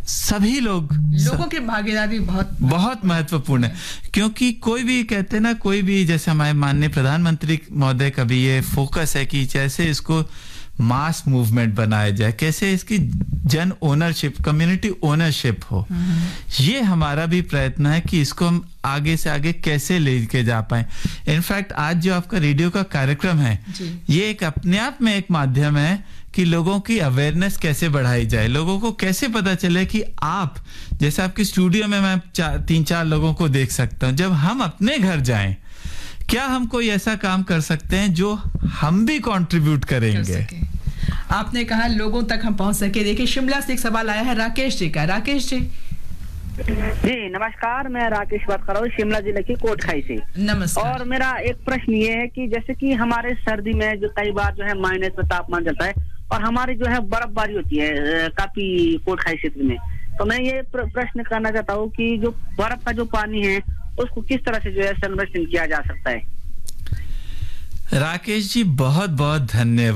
सभी लोगों की भागीदारी बहुत महत्वपूर्ण है, क्योंकि कोई भी कहते हैं ना, कोई भी, जैसे हमारे माननीय प्रधानमंत्री महोदय का भी ये फोकस है कि जैसे इसको मास मूवमेंट बनाया जाए, कैसे इसकी जन ओनरशिप, कम्युनिटी ओनरशिप हो। ये हमारा भी प्रयत्न है कि इसको हम आगे से आगे कैसे लेके जा पाए। इनफैक्ट आज जो आपका रेडियो का कार्यक्रम है, ये एक अपने आप में एक माध्यम है कि लोगों की अवेयरनेस कैसे बढ़ाई जाए, लोगों को कैसे पता चले कि आप, जैसे आपके स्टूडियो में मैं 3-4 लोगों को देख सकता हूं, जब हम अपने घर जाएं, क्या हम कोई ऐसा काम कर सकते हैं जो हम भी कंट्रीब्यूट करेंगे। आपने कहा लोगों तक हम पहुंच सके। देखिए शिमला से एक सवाल आया है राकेश जी का। राकेश जी जी नमस्कार, मैं राकेश बात कर रहा हूँ शिमला जिले की कोटखाई से। नमस्कार। और मेरा एक प्रश्न ये है कि जैसे कि हमारे सर्दी में जो कई बार जो है माइनस में तापमान चलता है और हमारी जो है बर्फबारी होती है काफी कोटखाई क्षेत्र में, तो मैं ये प्रश्न करना चाहता हूँ कि जो बर्फ का जो पानी है उसको किस तरह से जो है संरक्षण किया जा सकता है। राकेश जी बहुत बहुत धन्यवाद।